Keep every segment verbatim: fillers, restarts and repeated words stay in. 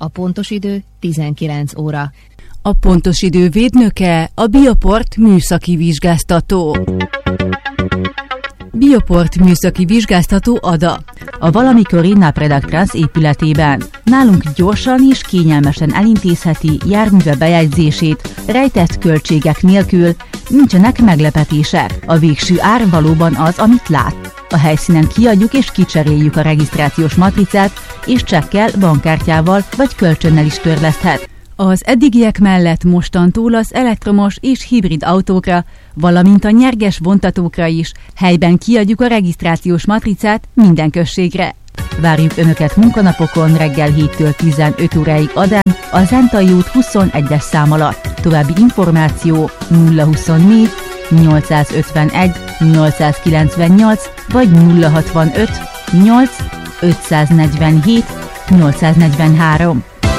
A pontos idő tizenkilenc óra. A pontos idő védnöke a Bioport műszaki vizsgáztató. Bioport műszaki vizsgáztató Ada. A valamikori Napredag Trans épületében. Nálunk gyorsan és kényelmesen elintézheti járműve bejegyzését, rejtett költségek nélkül, nincsenek meglepetések. A végső ár valóban az, amit lát. A helyszínen kiadjuk és kicseréljük a regisztrációs matricát, és csekkel, bankkártyával vagy kölcsönnel is törleszthet. Az eddigiek mellett mostantól az elektromos és hibrid autókra, valamint a nyerges vontatókra is helyben kiadjuk a regisztrációs matricát minden községre. Várjuk Önöket munkanapokon reggel héttől tizenöt óráig Adán, a Zentai út huszonegyes szám alatt. További információ nulla huszonnégy nyolcszázötvenegy nyolcszázkilencvennyolc vagy nulla hatvanöt nyolc ötszáznegyvenhét nyolcszáznegyvenhárom.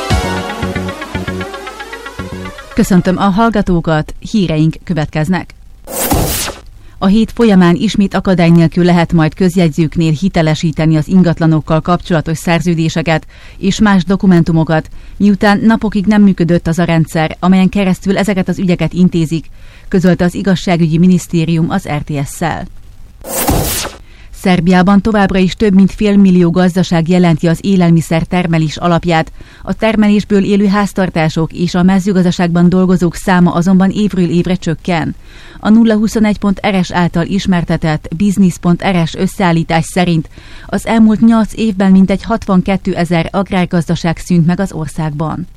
Köszöntöm a hallgatókat, híreink következnek. A hét folyamán ismét akadály nélkül lehet majd közjegyzőknél hitelesíteni az ingatlanokkal kapcsolatos szerződéseket és más dokumentumokat, miután napokig nem működött az a rendszer, amelyen keresztül ezeket az ügyeket intézik, közölte az igazságügyi minisztérium az er té es-szel. Szerbiában továbbra is több mint fél millió gazdaság jelenti az élelmiszer termelés alapját, a termelésből élő háztartások és a mezőgazdaságban dolgozók száma azonban évről évre csökken. A nulla huszonegy pont er es által ismertetett Business pont er es összeállítás szerint az elmúlt nyolc évben mintegy hatvankétezer agrárgazdaság szűnt meg az országban.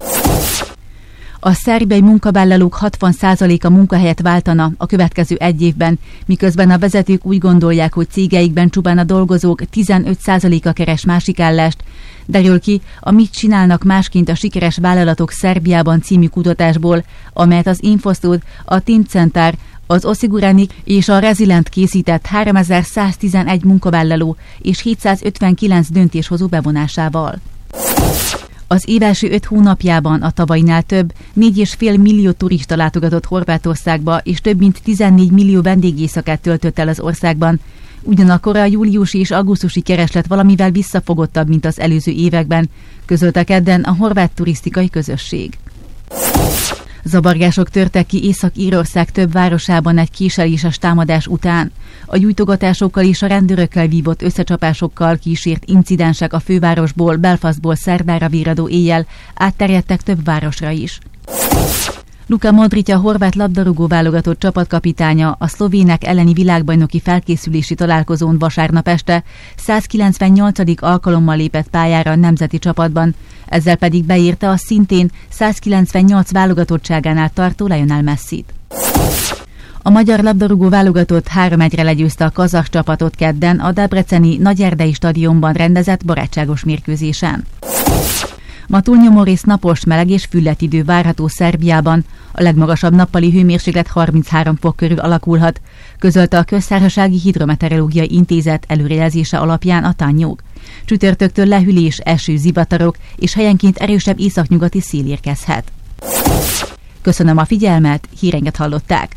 A szerbiai munkavállalók hatvan százaléka munkahelyet váltana a következő egy évben, miközben a vezetők úgy gondolják, hogy cégeikben csupán a dolgozók tizenöt százaléka keres másik állást, derül ki a Mit csinálnak másként a sikeres vállalatok Szerbiában című kutatásból, amelyet az Infostud, a Team Center, az Osiguranik és a Resilient készített háromezer-száztizenegy munkavállaló és hétszázötvenkilenc döntéshozó bevonásával. Az év első öt hónapjában a tavainál több, négy egész öt millió turista látogatott Horvátországba, és több mint tizennégy millió vendégészakát töltött el az országban. Ugyanakkor a júliusi és augusztusi kereslet valamivel visszafogottabb, mint az előző években, közölte kedden a horvát turisztikai közösség. Zavargások törtek ki Észak-Írország több városában egy késeléses támadás után. A gyújtogatásokkal és a rendőrökkel vívott összecsapásokkal kísért incidensek a fővárosból, Belfastból szerdára virradó éjjel átterjedtek több városra is. Luka Modric, a horvát labdarúgó válogatott csapatkapitánya a szlovének elleni világbajnoki felkészülési találkozón vasárnap este százkilencvennyolcadik alkalommal lépett pályára a nemzeti csapatban, ezzel pedig beírta a szintén százkilencvennyolc válogatottságánál tartó Lionel Messit. A magyar labdarúgó válogatott három egyre legyőzte a kazah csapatot kedden a debreceni Nagyerdei stadionban rendezett barátságos mérkőzésen. Ma túlnyomórész napos, meleg és füllet idő várható Szerbiában, a legmagasabb nappali hőmérséklet harminchárom fok körül alakulhat, közölte a Köztársasági Hidrometeorológiai Intézet előrejelzése alapján a Tanjog. Csütörtöktől lehűlés, eső, zivatarok és helyenként erősebb északnyugati szél érkezhet. Köszönöm a figyelmet, híreinket hallották.